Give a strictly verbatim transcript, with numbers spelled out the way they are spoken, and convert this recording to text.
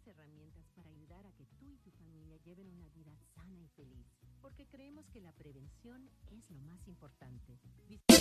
las herramientas para ayudar a que tú y tu familia lleven una vida sana y feliz, porque creemos que la prevención es lo más importante.